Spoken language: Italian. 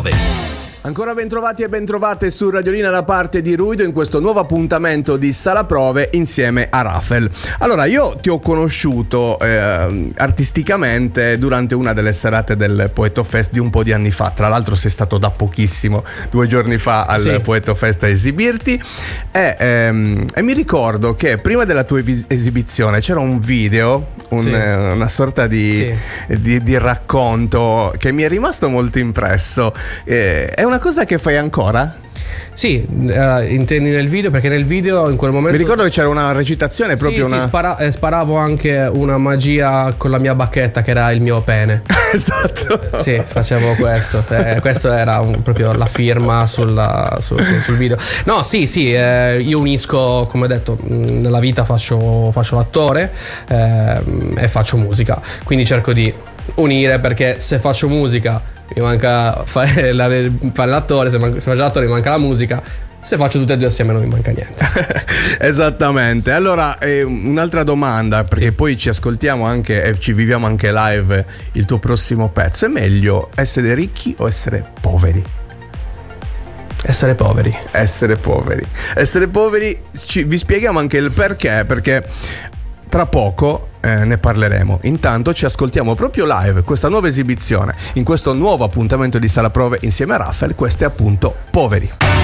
Prove. Ancora bentrovati e bentrovate su Radiolina da parte di Ruido in questo nuovo appuntamento di Sala Prove insieme a Rafael. Allora, io ti ho conosciuto artisticamente durante una delle serate del Poeto Fest di un po' di anni fa. Tra l'altro sei stato da pochissimo, 2 giorni fa al Poeto Fest a esibirti e mi ricordo che prima della tua esibizione c'era un video, una sorta di racconto che mi è rimasto molto impresso. È una cosa che fai ancora? Sì, intendi nel video, perché nel video in quel momento mi ricordo che c'era una recitazione proprio sparavo anche una magia con la mia bacchetta che era il mio pene. Esatto. Sì, facevo questo. Questo era proprio la firma sul video. No, io unisco, come ho detto, nella vita faccio l'attore e faccio musica. Quindi cerco di unire, perché se faccio musica mi manca fare l'attore, se faccio l'attore mi manca la musica, se faccio tutte e due assieme non mi manca niente. Esattamente. Allora un'altra domanda, perché poi ci ascoltiamo anche e ci viviamo anche live il tuo prossimo pezzo. È meglio essere ricchi o essere poveri? Essere poveri. Essere poveri, vi spieghiamo anche il perché tra poco ne parleremo. Intanto ci ascoltiamo proprio live questa nuova esibizione in questo nuovo appuntamento di Sala Prove insieme a Rafael. Questo è appunto Poveri.